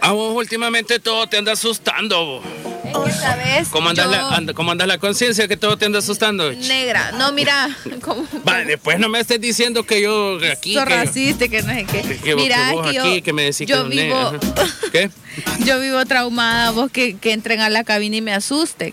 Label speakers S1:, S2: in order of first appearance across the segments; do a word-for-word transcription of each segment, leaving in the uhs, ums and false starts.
S1: A vos últimamente todo te anda asustando, vos.
S2: Es que, ¿sabes?
S1: ¿Cómo andas,
S2: Yo...
S1: la, and, ¿Cómo andas la conciencia que todo te anda asustando?
S2: Negra. No, mira. ¿Cómo?
S1: Vale, después no me estés diciendo que yo aquí...
S2: Sos
S1: que
S2: racista, que no sé qué.
S1: Que, que
S2: mira,
S1: que vos
S2: que yo,
S1: aquí, que me decís
S2: yo
S1: que
S2: vivo...
S1: ¿Qué?
S2: Yo vivo traumada, vos que, que entren a la cabina y me asusten.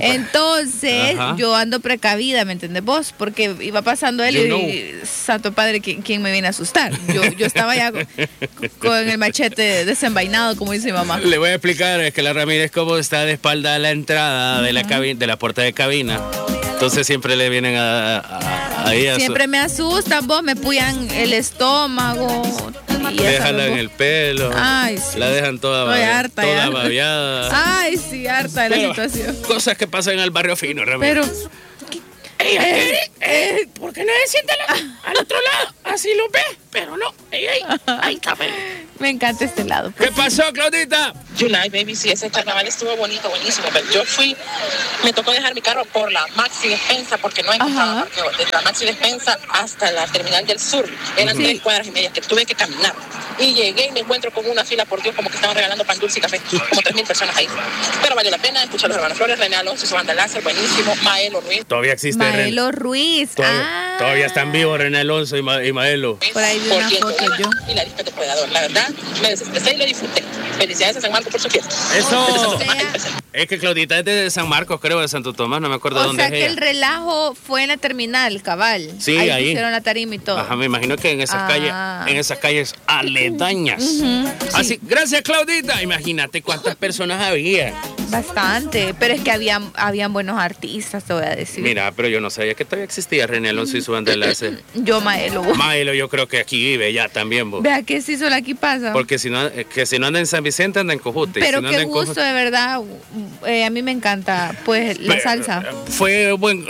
S2: Entonces, Ajá. yo ando precavida, ¿me entendés vos? Porque iba pasando él you y, know. Santo Padre, ¿quién, quién me viene a asustar? Yo, yo estaba ya con, con el machete desenvainado, como dice mi mamá.
S1: Le voy a explicar, es que la Ramírez como está de espalda a la entrada de la, cabina, de la puerta de cabina. Entonces siempre le vienen a, a, a ella.
S2: Siempre me asustan, vos, me puyan el estómago.
S1: Déjala en el pelo.
S2: Ay, sí.
S1: La dejan toda,
S2: Estoy harta,
S1: toda
S2: ya.
S1: babeada.
S2: Ay, sí, harta de la Pero, situación.
S1: Cosas que pasan en el barrio fino, Ramírez.
S2: Pero...
S1: Ey, eh, eh, ¿por qué no se sienta al otro lado? Así lo ves, pero no. Ey, ey, ahí está.
S2: Me encanta este lado.
S1: Pues. ¿Qué pasó, Claudita?
S3: July, baby, sí, ese carnaval estuvo bonito, buenísimo. Pero yo fui, me tocó dejar mi carro por la Maxi Despensa porque no encontraba parqueo. Desde la Maxi Despensa hasta la Terminal del Sur. Eran sí. tres cuadras y media que tuve que caminar. Y llegué y me encuentro con una fila, por Dios, como que estaban regalando pan dulce y café. Como tres mil personas ahí. Pero valió la pena escuchar a los hermanos Flores, René Alonso, su banda láser, buenísimo. Maelo Ruiz.
S1: Todavía existe
S2: Maelo Ruiz.
S1: Todavía,
S2: ah.
S1: todavía están vivos René Alonso y, Ma y Maelo.
S2: Por ahí vi una foto yo.
S3: Y la lista de Depredador. La verdad, me desestresé y lo disfruté. Felicidades a San Marcos por su fiesta.
S1: Eso. O sea, es que Claudita es de San Marcos, creo, de Santo Tomás, no me acuerdo
S2: o
S1: dónde
S2: sea
S1: es
S2: que
S1: ella.
S2: el relajo fue en la terminal, cabal.
S1: Sí,
S2: ahí.
S1: ahí.
S2: pusieron la tarima y todo.
S1: Ajá, me imagino que en esas
S2: ah.
S1: calles, en esas calles aledañas. Uh-huh, Así, sí. Gracias, Claudita. Imagínate cuántas personas había.
S2: Bastante, pero es que habían, habían buenos artistas, te voy a decir.
S1: Mira, pero yo no sabía que todavía existía René Alonso y su banda láser.
S2: Yo, Maelo.
S1: Maelo, yo creo que aquí vive ya también, vos.
S2: Vea que si solo aquí pasa.
S1: Porque si no, que si no anda en San Vicente, anda en Cojute.
S2: Pero
S1: si no
S2: qué
S1: gusto,
S2: Cojute, de verdad, eh, a mí me encanta, pues, la pero, salsa.
S1: Fue buen,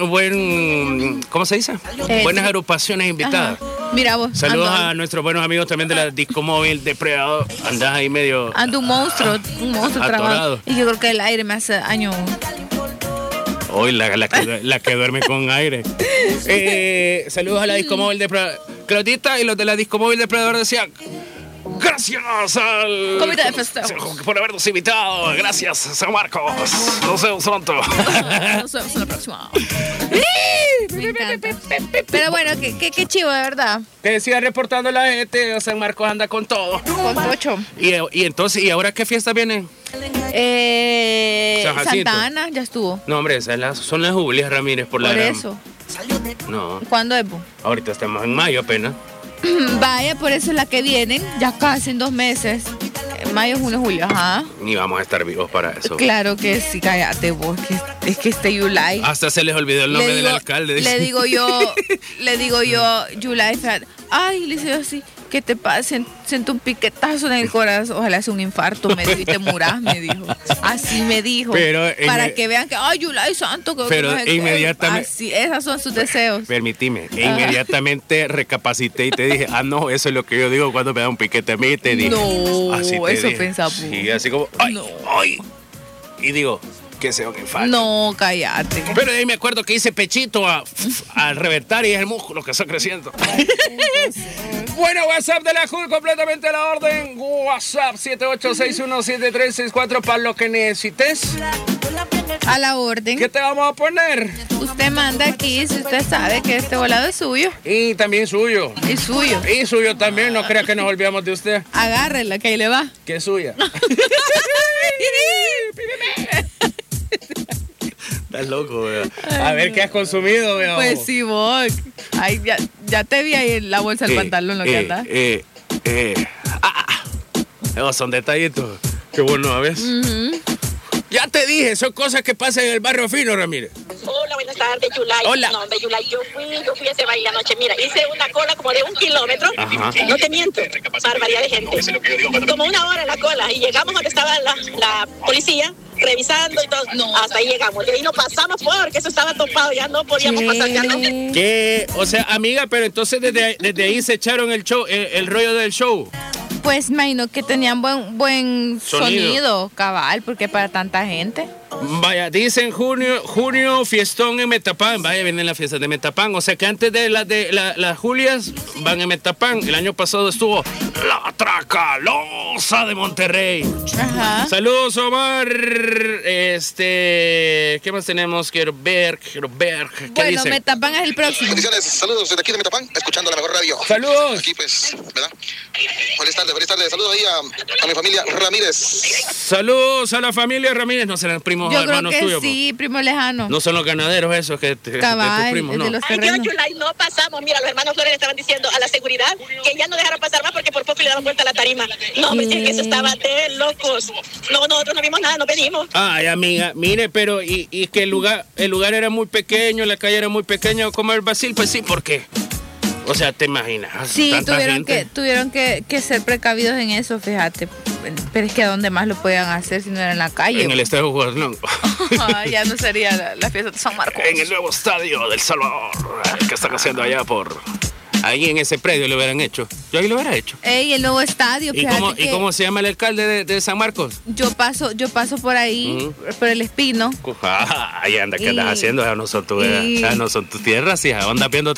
S1: buen, ¿cómo se dice? Eh, Buenas sí. agrupaciones invitadas.
S2: Ajá. Mira vos.
S1: Saludos
S2: ando,
S1: a nuestros buenos amigos también de la Disco Móvil Depredador. Andás ahí medio...
S2: Ando un monstruo, un monstruo trabado. Y yo creo que el aire me hace daño.
S1: Hoy la, la, que, la que duerme con aire. Eh, saludos a la Disco Móvil Depredador. Claudita y los de la Disco Móvil Depredador decían... Gracias al
S2: comité de festejo
S1: por habernos invitado. Gracias, San Marcos. Nos vemos pronto.
S2: Nos vemos en la próxima. Me encanta. Pero bueno, qué, qué, qué chivo, de verdad.
S1: Que siga reportando la gente. San Marcos anda con todo.
S2: Con tocho.
S1: Y, y entonces, ¿y ahora qué fiesta vienen?
S2: Eh, Santa Ana, ya estuvo.
S1: No, hombre, esas las, son las Julias Ramírez por la
S2: Por
S1: gran...
S2: eso.
S1: No.
S2: ¿Cuándo es?
S1: Ahorita estamos en mayo apenas.
S2: Vaya, por eso es la que vienen, ya casi en dos meses. Mayo, junio, julio, ajá.
S1: Ni vamos a estar vivos para eso.
S2: Claro que sí, cállate vos, que, es que este Yulai.
S1: Hasta se les olvidó el nombre digo, del alcalde. Dice.
S2: Le digo yo, le digo yo, Yulai, ay, le digo así, ¿qué te pasa? Siento un piquetazo en el corazón, ojalá sea un infarto, me dijo, y te murás, me dijo. Así me dijo. Pero para que vean que, ay, Yulai Santo. Que
S1: pero no inmediatamente.
S2: Así, esos son sus deseos.
S1: Permitime, e inmediatamente recapacité y te dije, ah, no, eso es lo que yo digo cuando me da un piquete a mí, te dije.
S2: No,
S1: así te
S2: eso
S1: dije.
S2: pensaba.
S1: Sí, así como, ay, no. ay. Y digo, que sea un infarto.
S2: No, cállate.
S1: Pero de ahí me acuerdo que hice pechito a, al reventar y es el músculo que está creciendo. Bueno, WhatsApp de la J U L, completamente a la orden. WhatsApp siete ocho seis uno siete tres seis cuatro para lo que necesites.
S2: A la orden.
S1: ¿Qué te vamos a poner?
S2: Usted manda aquí si usted sabe que este volado es suyo.
S1: Y también suyo.
S2: Y suyo.
S1: Y suyo también, no crea que nos olvidamos de usted.
S2: Agárrela, que ahí le va.
S1: Que es suya. Estás loco, vea. A ver qué has consumido, vea.
S2: Pues sí, vos. Ay, ya, ya te vi ahí en la bolsa del eh, pantalón, lo
S1: eh,
S2: que anda.
S1: Eh, eh, ah, esos son detallitos. Qué bueno, ¿ves? Uh-huh. Ya te dije, son cosas que pasan en el barrio fino, Ramírez.
S3: Hola, buenas tardes, Yulai.
S1: Hola.
S3: No, de Yulai, yo fui, yo fui a ese baile anoche. Mira, hice una cola como de un kilómetro. Ajá. No te miento, barbaridad de gente. Como una hora en la cola. Y llegamos donde estaba la, la policía, revisando y todo. No, hasta ahí llegamos. Y ahí no pasamos porque eso estaba topado. Ya no podíamos ¿Qué? pasar, ya no.
S1: ¿Qué? O sea, amiga, pero entonces desde, desde ahí se echaron el show, el, el rollo del show.
S2: Pues imagino que tenían buen buen sonido. sonido, cabal, porque para tanta gente.
S1: Vaya, dicen junio, junio fiestón en Metapán. Vaya, vienen las fiestas de Metapán. O sea que antes de las de la, las Julias van en Metapán. El año pasado estuvo La Tracalosa de Monterrey.
S2: Ajá.
S1: Saludos, Omar. Este, ¿qué más tenemos? Quiero ver, quiero ver. ¿Qué
S2: bueno,
S1: dicen?
S2: Metapán es el próximo.
S4: Bendiciones, saludos desde aquí de Metapán, escuchando la mejor radio.
S1: Saludos.
S4: Aquí pues, ¿verdad? Buenas tardes, buenas tardes. Saludos ahí a, a mi familia Ramírez.
S1: Saludos a la familia Ramírez. No serán primos
S2: Yo
S1: hermanos
S2: creo que
S1: tuyos.
S2: sí,
S1: po.
S2: primo lejano.
S1: No son los ganaderos esos que te,
S2: Cabal,
S1: de tus primos,
S2: de
S1: no.
S2: los
S3: Ay,
S2: terrenos.
S3: yo, Yulay, no pasamos. Mira, los hermanos Flores estaban diciendo a la seguridad que ya no dejaron pasar más porque por poco le daban vuelta a la tarima. No, hombre, sí, que eso estaba de locos. No, nosotros no vimos nada, no venimos.
S1: Ay, amiga, mire, pero y, y que el lugar, el lugar era muy pequeño, la calle era muy pequeña, como el Basil, pues sí, ¿por qué? O sea, te imaginas.
S2: Sí,
S1: tanta
S2: tuvieron
S1: gente.
S2: que tuvieron que, que ser precavidos en eso, fíjate. Pero es que ¿a dónde más lo podían hacer si no era en la calle?
S1: En el estadio Guadalajara.
S2: Ya no sería la, la fiesta de San Marcos.
S1: En el nuevo estadio del Salvador, que están haciendo allá por... Ahí en ese predio lo hubieran hecho. Yo ahí lo hubiera hecho.
S2: Ey, el nuevo estadio.
S1: ¿Y cómo,
S2: que
S1: ¿Y cómo se llama el alcalde de, de San Marcos?
S2: Yo paso, yo paso por ahí, uh-huh. por el Espino.
S1: Ah, ahí anda, ¿qué
S2: y,
S1: andas haciendo? Ya no son, tu, y... ya no son tus tierras, hija. Andas viendo